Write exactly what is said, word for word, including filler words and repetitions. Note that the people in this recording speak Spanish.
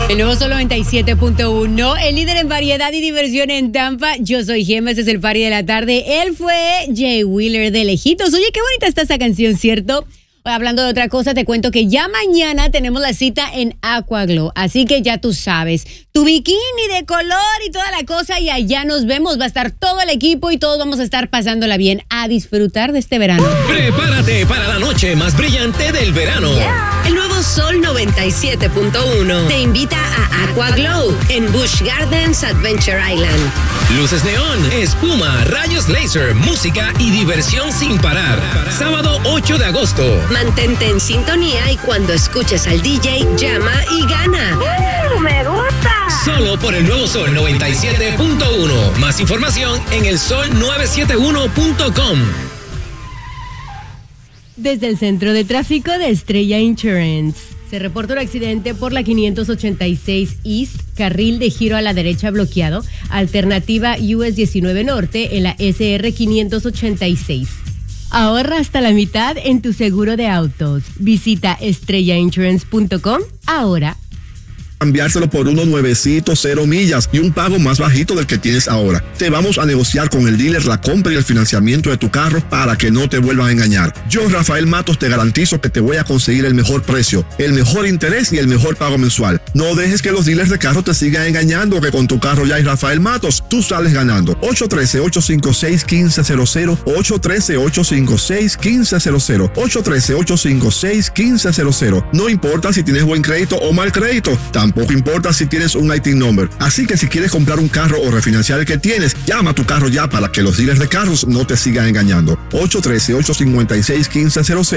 El nuevo Sol noventa y siete punto uno, el líder en variedad y diversión en Tampa. Yo soy Gemma, este es el party de la tarde. Él fue Jay Wheeler de Lejitos. Oye, qué bonita está esa canción, ¿cierto? Hablando de otra cosa, te cuento que ya mañana tenemos la cita en Aquaglow, así que ya tú sabes, tu bikini de color y toda la cosa, y allá nos vemos. Va a estar todo el equipo y todos vamos a estar pasándola bien, a disfrutar de este verano. Prepárate para la noche más brillante del verano. Yeah. El nuevo Sol noventa y siete punto uno te invita a Aquaglow en Busch Gardens Adventure Island. Luces neón, espuma, rayos láser, música y diversión sin parar. Sábado ocho de agosto. Mantente en sintonía y cuando escuches al D J, llama y gana. Uh, ¡Me gusta! Solo por el nuevo Sol noventa y siete punto uno. Más información en el sol nueve siete uno punto com. Desde el Centro de Tráfico de Estrella Insurance. Se reporta un accidente por la quinientos ochenta y seis East, carril de giro a la derecha bloqueado, alternativa U S diecinueve Norte en la S R quinientos ochenta y seis. Ahorra hasta la mitad en tu seguro de autos. Visita estrella insurance punto com ahora. Cambiárselo por uno nuevecito, cero millas y un pago más bajito del que tienes ahora. Te vamos a negociar con el dealer la compra y el financiamiento de tu carro para que no te vuelvan a engañar. Yo, Rafael Matos, te garantizo que te voy a conseguir el mejor precio, el mejor interés y el mejor pago mensual. No dejes que los dealers de carro te sigan engañando, que con tu carro ya hay Rafael Matos, tú sales ganando. ocho uno tres, ocho cinco seis, uno cinco cero cero, ocho uno tres, ocho cinco seis, uno cinco cero cero, ocho uno tres, ocho cinco seis, uno cinco cero cero. No importa si tienes buen crédito o mal crédito, tampoco importa si tienes un I T number. Así que si quieres comprar un carro o refinanciar el que tienes, llama a tu carro ya para que los dealers de carros no te sigan engañando. ocho uno tres, ocho cinco seis, uno cinco cero cero.